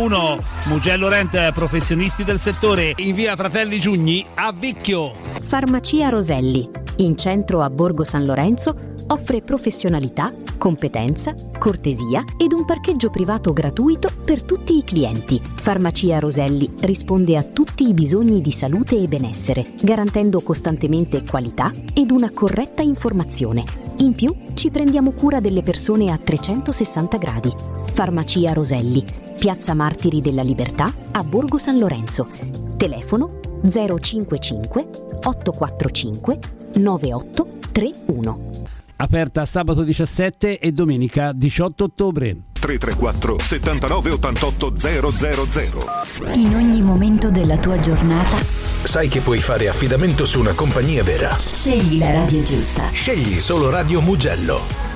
331. Mugello Rent, professionisti del settore, in via Fratelli Giugni a Vicchio. Farmacia Roselli, in centro a Borgo San Lorenzo, offre professionalità, competenza, cortesia ed un parcheggio privato gratuito per tutti i clienti. Farmacia Roselli risponde a tutti i bisogni di salute e benessere, garantendo costantemente qualità ed una corretta informazione. In più, ci prendiamo cura delle persone a 360 gradi. Farmacia Roselli, Piazza Martiri della Libertà a Borgo San Lorenzo. Telefono 055 845 9831. Aperta sabato 17 e domenica 18 ottobre. 334 79 88 000. In ogni momento della tua giornata sai che puoi fare affidamento su una compagnia vera. scegli la radio giusta. Scegli solo Radio Mugello.